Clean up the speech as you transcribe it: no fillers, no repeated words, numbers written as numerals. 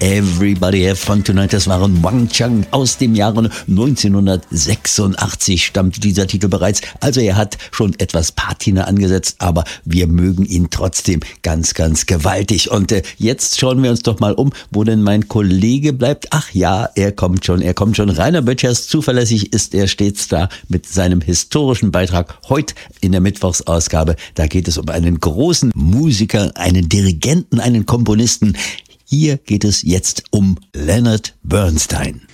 Everybody Have Fun Tonight, das waren Wang Chung aus dem Jahre 1986 stammt dieser Titel bereits. Also er hat schon etwas Patina angesetzt, aber wir mögen ihn trotzdem ganz, ganz gewaltig. Und jetzt schauen wir uns doch mal um, wo denn mein Kollege bleibt. Ach ja, er kommt schon. Rainer Böttchers, zuverlässig ist er stets da mit seinem historischen Beitrag. Heute in der Mittwochsausgabe, da geht es um einen großen Musiker, einen Dirigenten, einen Komponisten. Hier geht es jetzt um Leonard Bernstein.